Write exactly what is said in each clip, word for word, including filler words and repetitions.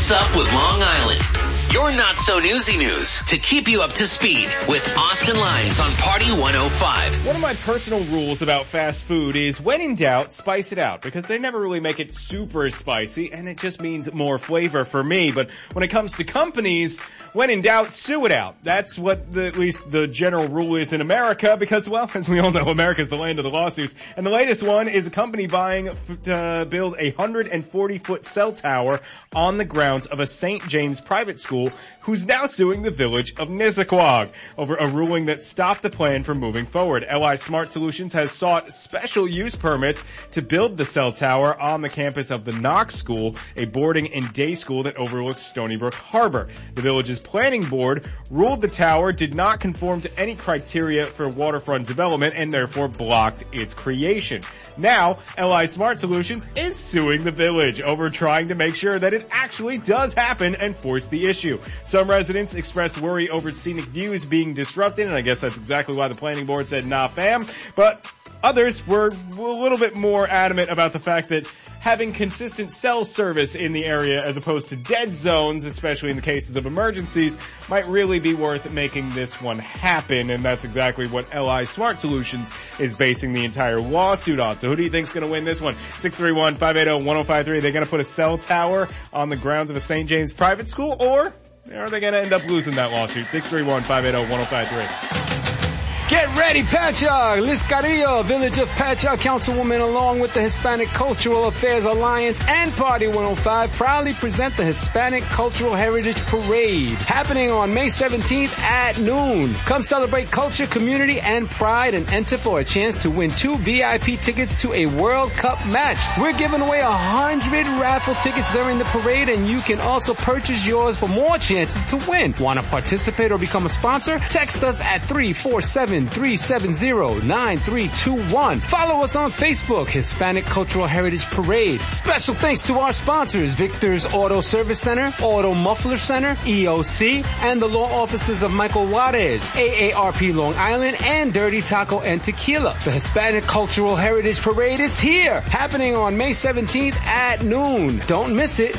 What's up with Long Island? Your not-so-newsy news to keep you up to speed with Austin Lines on Party one oh five. One of my personal rules about fast food is when in doubt, spice it out, because they never really make it super spicy, and it just means more flavor for me. But when it comes to companies, when in doubt, sue it out. That's what the, at least the general rule is in America, because, well, as we all know, America's the land of the lawsuits. And the latest one is a company buying to uh, build a one hundred forty foot cell tower on the grounds of a Saint James private school, who's now suing the village of Nissaquag over a ruling that stopped the plan from moving forward. L I Smart Solutions has sought special use permits to build the cell tower on the campus of the Knox School, a boarding and day school that overlooks Stony Brook Harbor. The village's planning board ruled the tower did not conform to any criteria for waterfront development and therefore blocked its creation. Now, L I Smart Solutions is suing the village over trying to make sure that it actually does happen and force the issue. Some residents expressed worry over scenic views being disrupted, and I guess that's exactly why the planning board said nah fam, but others were a little bit more adamant about the fact that having consistent cell service in the area as opposed to dead zones, especially in the cases of emergencies, might really be worth making this one happen, and that's exactly what L I Smart Solutions is basing the entire lawsuit on. So who do you think's going to win this one? six three one, five eight zero, one zero five three. Are they going to put a cell tower on the grounds of a Saint James private school, or are they going to end up losing that lawsuit? six three one, five eight zero, one zero five three. Get ready, Patchogue! Liz Carrillo, Village of Patchogue Councilwoman, along with the Hispanic Cultural Affairs Alliance and Party one oh five, proudly present the Hispanic Cultural Heritage Parade, happening on May seventeenth at noon. Come celebrate culture, community, and pride, and enter for a chance to win two V I P tickets to a World Cup match. We're giving away a hundred raffle tickets during the parade, and you can also purchase yours for more chances to win. Want to participate or become a sponsor? Text us at three four seven, three seven zero, nine three two one. Follow us on Facebook, Hispanic Cultural Heritage Parade. Special thanks to our sponsors, Victor's Auto Service Center, Auto Muffler Center, E O C, and the law offices of Michael Juarez, A A R P Long Island, and Dirty Taco and Tequila. The Hispanic Cultural Heritage Parade is here, happening on May seventeenth at noon. Don't miss it.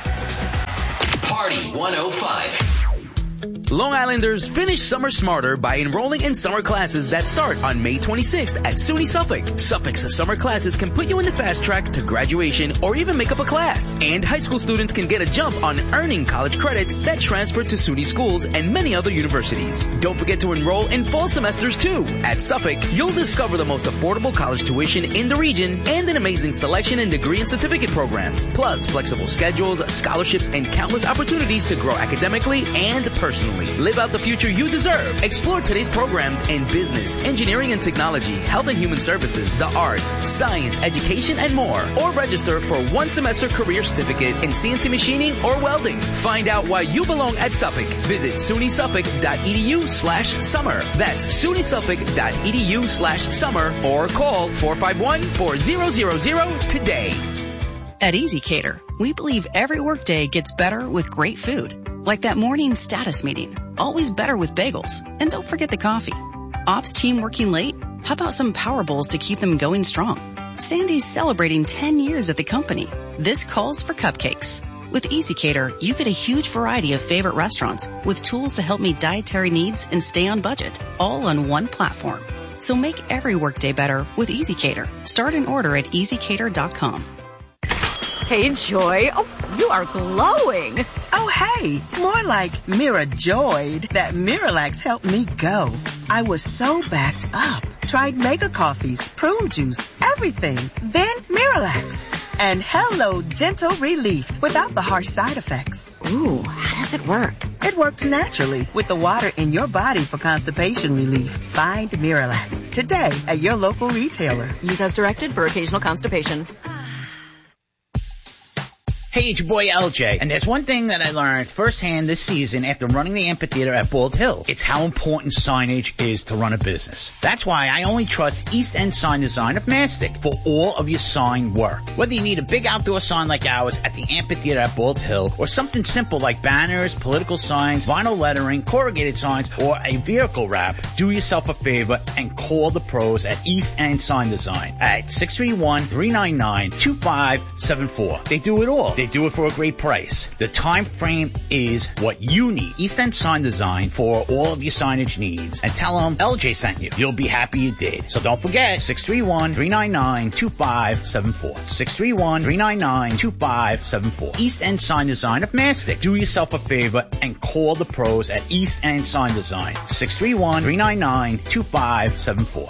Party one oh five. Long Islanders finish summer smarter by enrolling in summer classes that start on May twenty-sixth at SUNY Suffolk. Suffolk's summer classes can put you in the fast track to graduation or even make up a class. And high school students can get a jump on earning college credits that transfer to SUNY schools and many other universities. Don't forget to enroll in fall semesters too. At Suffolk, you'll discover the most affordable college tuition in the region and an amazing selection in degree and certificate programs. Plus, flexible schedules, scholarships, and countless opportunities to grow academically and personally. Live out the future you deserve. Explore today's programs in business, engineering and technology, health and human services, the arts, science, education, and more. Or register for one semester career certificate in C N C machining or welding. Find out why you belong at Suffolk. Visit sunysuffolk.edu slash summer. That's sunysuffolk.edu slash summer or call four five one, four zero zero zero today. At EasyCater, we believe every workday gets better with great food. Like that morning status meeting. Always better with bagels. And don't forget the coffee. Ops team working late? How about some Power Bowls to keep them going strong? Sandy's celebrating ten years at the company. This calls for cupcakes. With EasyCater, you get a huge variety of favorite restaurants with tools to help meet dietary needs and stay on budget, all on one platform. So make every workday better with EasyCater. Start an order at easy cater dot com. Hey, Joy. Oh, you are glowing. Oh, hey. More like Mira joyed that Miralax helped me go. I was so backed up. Tried mega coffees, prune juice, everything. Then Miralax. And hello, gentle relief without the harsh side effects. Ooh, how does it work? It works naturally with the water in your body for constipation relief. Find Miralax today at your local retailer. Use as directed for occasional constipation. Hey, it's your boy L J, and there's one thing that I learned firsthand this season after running the amphitheater at Bald Hill. It's how important signage is to run a business. That's why I only trust East End Sign Design of Mastic for all of your sign work. Whether you need a big outdoor sign like ours at the amphitheater at Bald Hill, or something simple like banners, political signs, vinyl lettering, corrugated signs, or a vehicle wrap, do yourself a favor and call the pros at East End Sign Design at six three one, three nine nine, two five seven four. They do it all. They they do it for a great price. The time frame is what you need. East End Sign Design for all of your signage needs. And tell them L J sent you. You'll be happy you did. So don't forget, six three one, three nine nine, two five seven four. six three one, three nine nine, two five seven four. East End Sign Design of Mastic. Do yourself a favor and call the pros at East End Sign Design. six three one, three nine nine, two five seven four.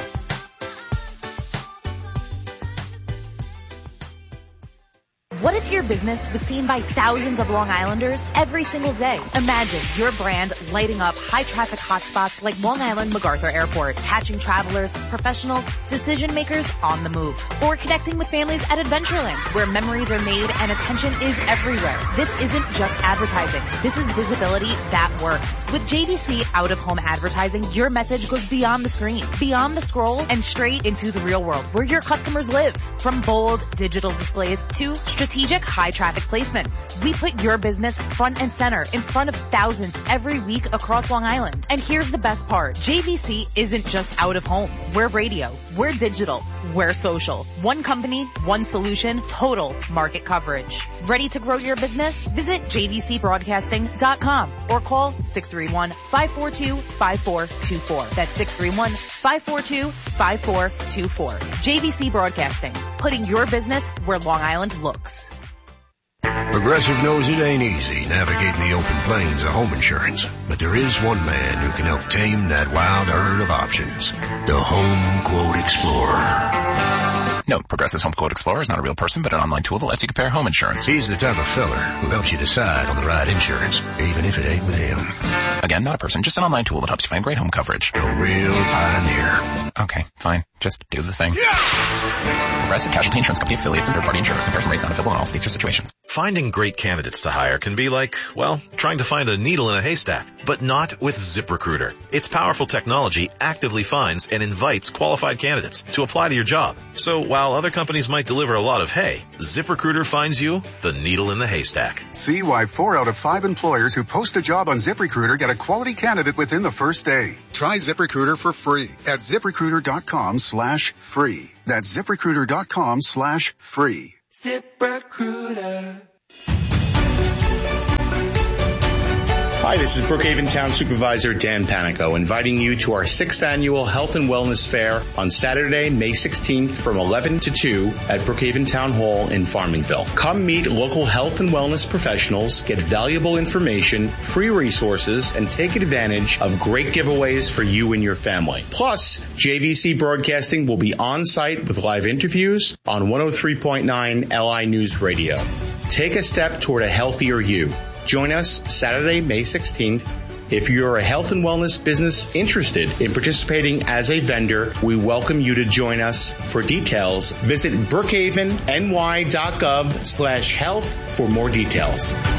What if your business was seen by thousands of Long Islanders every single day? Imagine your brand lighting up high-traffic hotspots like Long Island MacArthur Airport, catching travelers, professionals, decision makers on the move. Or connecting with families at Adventureland, where memories are made and attention is everywhere. This isn't just advertising. This is visibility that works. With J V C out-of-home advertising, your message goes beyond the screen, beyond the scroll, and straight into the real world where your customers live. From bold digital displays to strategic high-traffic placements. We put your business front and center in front of thousands every week across Long Island. And here's the best part. J V C isn't just out of home. We're radio. We're digital. We're social. One company, one solution, total market coverage. Ready to grow your business? Visit j v c broadcasting dot com or call six three one, five four two, five four two four. That's six three one, five four two, five four two four. J V C Broadcasting, putting your business where Long Island looks. Progressive knows it ain't easy navigating the open plains of home insurance, but there is one man who can help tame that wild herd of options. The Home Quote Explorer. Note, Progressive's Home Quote Explorer is not a real person, but an online tool that lets you compare home insurance. He's the type of feller who helps you decide on the right insurance, even if it ain't with him. Again, not a person, just an online tool that helps you find great home coverage. A real pioneer. Okay, fine. Just do the thing. Yeah! Progressive Casualty Insurance Company affiliates and third-party insurers. Comparison rates not available in all states or situations. Finding great candidates to hire can be like, well, trying to find a needle in a haystack, but not with ZipRecruiter. Its powerful technology actively finds and invites qualified candidates to apply to your job. So while other companies might deliver a lot of hay, ZipRecruiter finds you the needle in the haystack. See why four out of five employers who post a job on ZipRecruiter get a quality candidate within the first day. Try ZipRecruiter for free at ZipRecruiter.com slash free. That's ZipRecruiter.com slash free. ZipRecruiter. Hi, this is Brookhaven Town Supervisor Dan Panico, inviting you to our sixth annual Health and Wellness Fair on Saturday, May sixteenth from eleven to two at Brookhaven Town Hall in Farmingville. Come meet local health and wellness professionals, get valuable information, free resources, and take advantage of great giveaways for you and your family. Plus, J V C Broadcasting will be on site with live interviews on one oh three point nine L I News Radio. Take a step toward a healthier you. Join us Saturday, May sixteenth. If you're a health and wellness business interested in participating as a vendor, we welcome you to join us. For details, visit brookhaven n y dot gov slash health for more details.